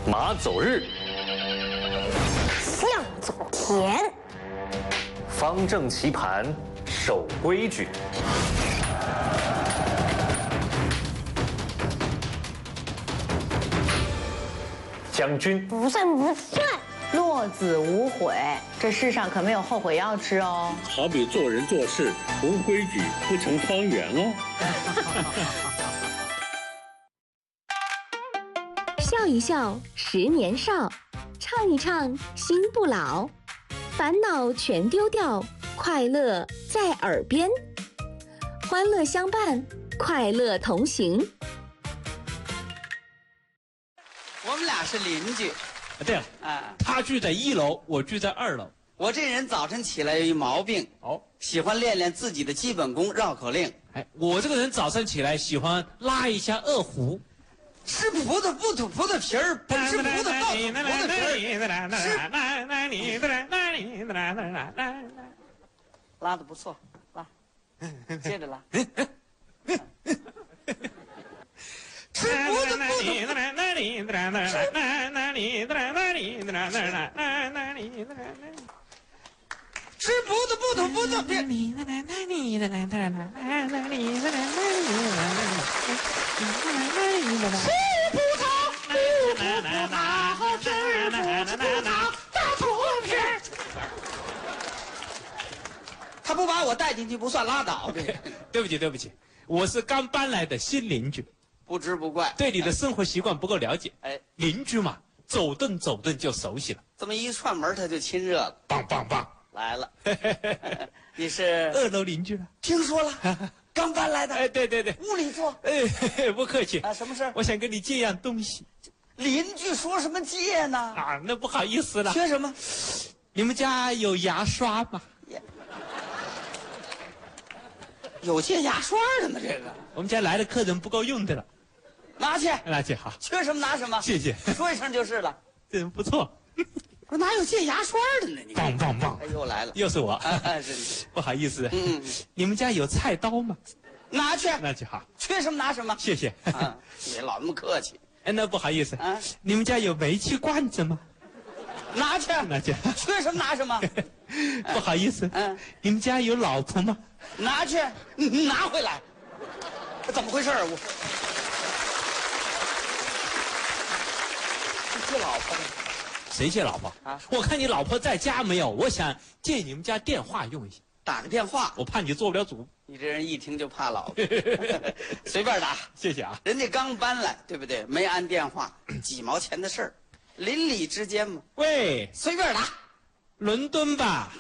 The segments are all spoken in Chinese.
马走日， 象走田， 方正棋盘，守规矩。将军不算不算。 落子无悔，这世上可没有后悔药吃哦。 好比做人做事无规矩不成方圆哦。 笑一笑10年少，唱一唱心不老，烦恼全丢掉，快乐在耳边，欢乐相伴，快乐同行。 我们俩是邻居。 对了，他住在1楼，我住在2楼。 我这人早晨起来有一毛病，喜欢练练自己的基本功，绕口令。 我这个人早上起来喜欢拉一下二胡。 吃葡萄不吐葡萄皮儿，不吃葡萄倒吐葡萄皮儿。拉的不错，拉，接着拉。吃葡萄不吐，吃葡萄不吐葡萄皮。他不把我带进去不算拉倒。 对不起，我是刚搬来的新邻居。 不知不怪， 对你的生活习惯不够了解。邻居嘛，走顿就熟悉了。 这么一串门，他就亲热了。 棒棒棒， 来了。你是 2楼邻居了？ 听说了，刚搬来的。 对， 屋里坐。 不客气啊，什么事？ 我想跟你借样东西。 邻居说什么借呢？ 啊，那不好意思了。 缺什么？ 你们家有牙刷吗？ 有借牙刷的吗？这个我们家来的客人不够用的了。 拿去好， 缺什么拿什么。 谢谢， 说一声就是了。 这人不错。 我哪有借牙刷的呢？你棒棒棒！ 又来了， 又是我。 是你。 不好意思。你们家有菜刀吗？ 拿去好。 缺什么拿什么。 谢谢。 别老那么客气。 那不好意思。你们家有煤气罐子吗？ 拿去。缺什么拿什么。 不好意思。你们家有老婆吗？ 拿去，拿回来。怎么回事？我借老婆。 谁借老婆啊？我看你老婆在家没有，我想借你们家电话用一下。 打个电话， 我怕你做不了主。 你这人一听就怕老婆。随便打。 谢谢啊。 人家刚搬来，对不对？没安电话，几毛钱的事儿，邻里之间嘛。 喂， 随便打。 伦敦吧？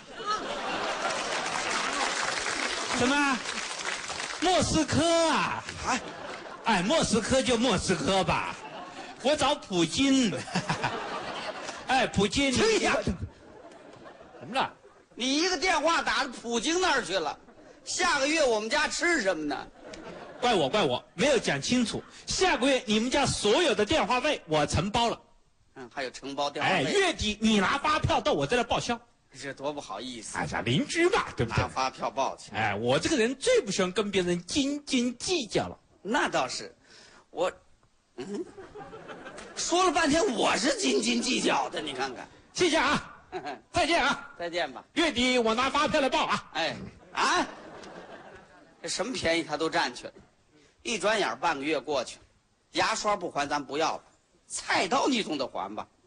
什么？莫斯科啊？莫斯科就莫斯科吧。我找普京。普京， 你呀？ 怎么了？ 你一个电话打到普京那儿去了。下个月我们家吃什么呢？ 怪我没有讲清楚。下个月你们家所有的电话费我承包了。 还有承包电话费。 月底你拿发票到我这来报销。 这多不好意思！ 邻居嘛，对不对？ 拿发票报去。 我这个人最不喜欢跟别人斤斤计较了。 那倒是，我，说了半天我是斤斤计较的，你看看。 谢谢啊，再见啊， 再见吧。 月底我拿发票来报啊。 这什么便宜他都占去了，一转眼半个月过去了，牙刷不还咱不要了，菜刀你总得还吧。